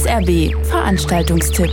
SRB Veranstaltungstipp.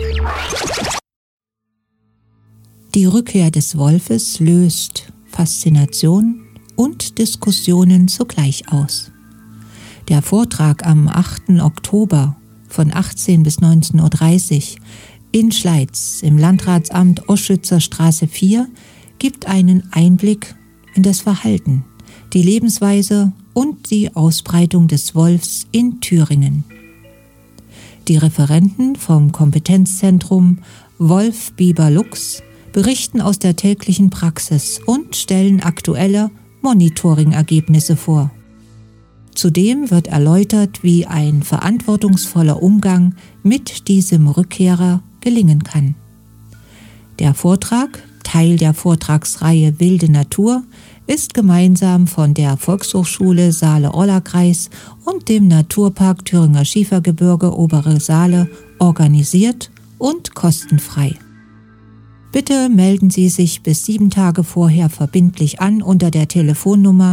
Die Rückkehr des Wolfes löst Faszination und Diskussionen zugleich aus. Der Vortrag am 8. Oktober von 18 bis 19.30 Uhr in Schleiz im Landratsamt Oschützer Straße 4 gibt einen Einblick in das Verhalten, die Lebensweise und die Ausbreitung des Wolfs in Thüringen. Die Referenten vom Kompetenzzentrum Wolf Biber Lux berichten aus der täglichen Praxis und stellen aktuelle Monitoring-Ergebnisse vor. Zudem wird erläutert, wie ein verantwortungsvoller Umgang mit diesem Rückkehrer gelingen kann. Der Vortrag, Teil der Vortragsreihe Wilde Natur, ist gemeinsam von der Volkshochschule Saale-Orla-Kreis und dem Naturpark Thüringer Schiefergebirge Obere Saale organisiert und kostenfrei. Bitte melden Sie sich bis 7 Tage vorher verbindlich an unter der Telefonnummer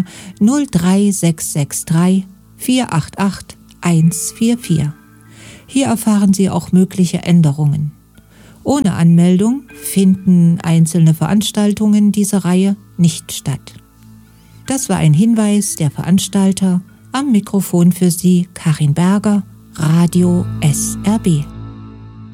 03663 488 144. Hier erfahren Sie auch mögliche Änderungen. Ohne Anmeldung finden einzelne Veranstaltungen dieser Reihe nicht statt. Das war ein Hinweis der Veranstalter. Am Mikrofon für Sie Karin Berger, Radio SRB.